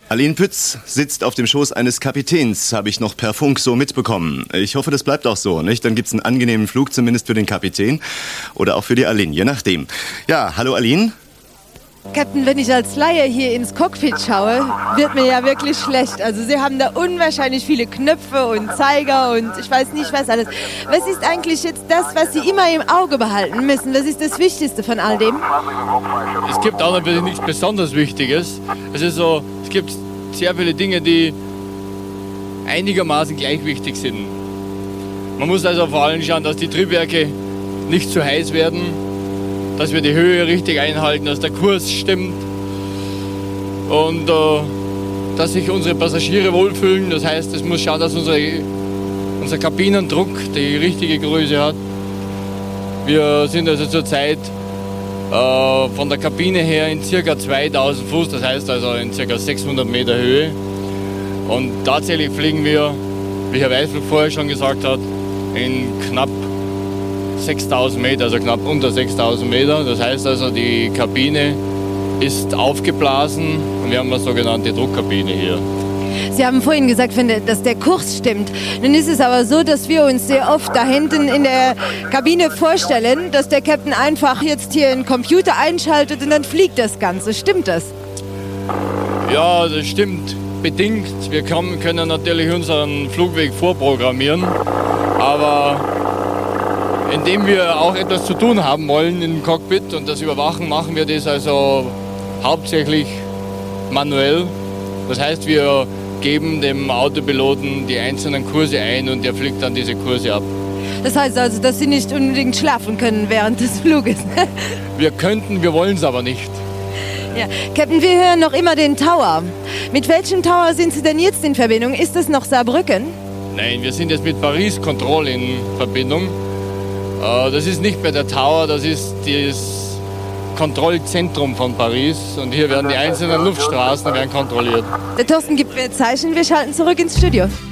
Aline Pütz sitzt auf dem Schoß eines Kapitäns, habe ich noch per Funk so mitbekommen. Ich hoffe, das bleibt auch so, nicht? Dann gibt's einen angenehmen Flug, zumindest für den Kapitän oder auch für die Aline, je nachdem. Ja, hallo Aline. Captain, wenn ich als Laie hier ins Cockpit schaue, wird mir ja wirklich schlecht. Also Sie haben da unwahrscheinlich viele Knöpfe und Zeiger und ich weiß nicht was alles. Was ist eigentlich jetzt das, was Sie immer im Auge behalten müssen? Was ist das Wichtigste von all dem? Es gibt auch natürlich nichts besonders Wichtiges. Es gibt sehr viele Dinge, die einigermaßen gleich wichtig sind. Man muss also vor allem schauen, dass die Triebwerke nicht zu heiß werden, dass wir die Höhe richtig einhalten, dass der Kurs stimmt und dass sich unsere Passagiere wohlfühlen. Das heißt, es muss schauen, dass unser Kabinendruck die richtige Größe hat. Wir sind also zurzeit von der Kabine her in ca. 2000 Fuß, das heißt also in ca. 600 Meter Höhe. Und tatsächlich fliegen wir, wie Herr Weißflug vorher schon gesagt hat, in knapp 6000 Meter, also knapp unter 6000 Meter. Das heißt also, die Kabine ist aufgeblasen und wir haben eine sogenannte Druckkabine hier. Sie haben vorhin gesagt, dass der Kurs stimmt. Nun ist es aber so, dass wir uns sehr oft da hinten in der Kabine vorstellen, dass der Captain einfach jetzt hier einen Computer einschaltet und dann fliegt das Ganze. Stimmt das? Ja, das stimmt bedingt. Wir können natürlich unseren Flugweg vorprogrammieren, aber indem wir auch etwas zu tun haben wollen im Cockpit und das überwachen, machen wir das also hauptsächlich manuell. Das heißt, wir geben dem Autopiloten die einzelnen Kurse ein und der fliegt dann diese Kurse ab. Das heißt also, dass Sie nicht unbedingt schlafen können während des Fluges? Wir könnten, wir wollen es aber nicht. Ja. Captain, wir hören noch immer den Tower. Mit welchem Tower sind Sie denn jetzt in Verbindung? Ist das noch Saarbrücken? Nein, wir sind jetzt mit Paris Control in Verbindung. Das ist nicht mehr der Tower, das ist das Kontrollzentrum von Paris und hier werden die einzelnen Luftstraßen kontrolliert. Der Thorsten gibt mir Zeichen, wir schalten zurück ins Studio.